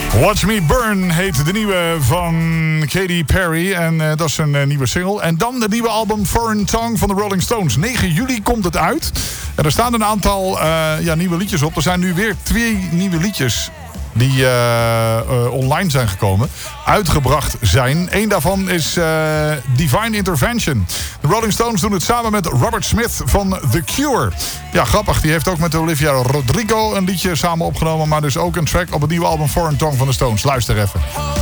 Watch Me Burn heet de nieuwe van Katy Perry. En dat is een nieuwe single. En dan het nieuwe album Foreign Tongue van de Rolling Stones. 9 juli komt het uit. En er staan een aantal nieuwe liedjes op. Er zijn nu weer 2 nieuwe liedjes die online zijn gekomen, uitgebracht zijn. Eén daarvan is Divine Intervention. De Rolling Stones doen het samen met Robert Smith van The Cure. Ja, grappig. Die heeft ook met Olivia Rodrigo een liedje samen opgenomen, maar dus ook een track op het nieuwe album Foreign Tongue van de Stones. Luister even.